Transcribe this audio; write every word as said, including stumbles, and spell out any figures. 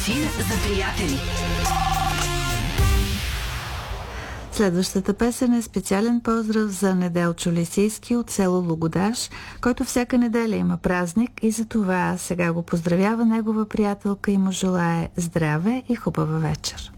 Кафин за приятели. Следващата песен е специален поздрав за Неделчо Лисийски от село Логодаж, който всяка неделя има празник и за това сега го поздравява негова приятелка и му желае здраве и хубава вечер.